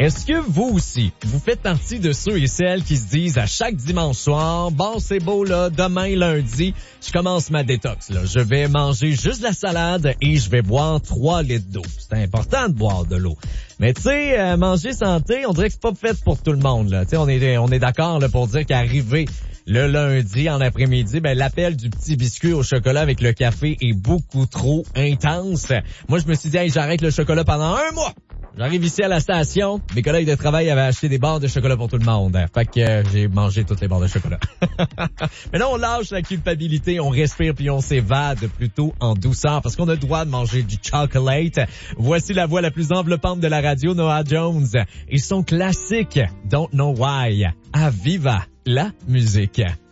Est-ce que vous aussi, vous faites partie de ceux et celles qui se disent à chaque dimanche soir, bon c'est beau là, demain lundi, je commence ma détox là, je vais manger juste de la salade et je vais boire 3 litres d'eau. C'est important de boire de l'eau. Mais tu sais, manger santé, on dirait que c'est pas fait pour tout le monde là. Tu sais, on est d'accord là pour dire qu'arriver le lundi en après-midi, ben l'appel du petit biscuit au chocolat avec le café est beaucoup trop intense. Moi, je me suis dit, hey, j'arrête le chocolat pendant 1 mois. J'arrive ici à la station, mes collègues de travail avaient acheté des barres de chocolat pour tout le monde. Fait que j'ai mangé toutes les barres de chocolat. Mais là, on lâche la culpabilité, on respire puis on s'évade plutôt en douceur parce qu'on a le droit de manger du chocolate. Voici la voix la plus enveloppante de la radio, Noah Jones, et son classique Don't Know Why. À Viva la musique.